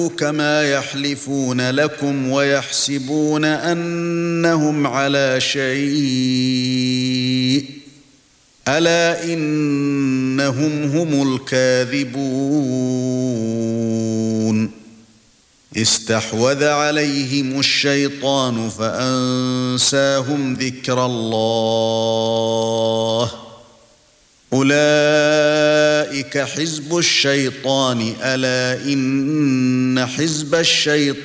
كما يحلفون لكم ويحسبون أنهم على شيء ألا إنهم هم الكاذبون استحوذ عليهم الشيطان فأنساهم ذكر الله أولئك حزب الشيطان ألا إن حزب الشيطان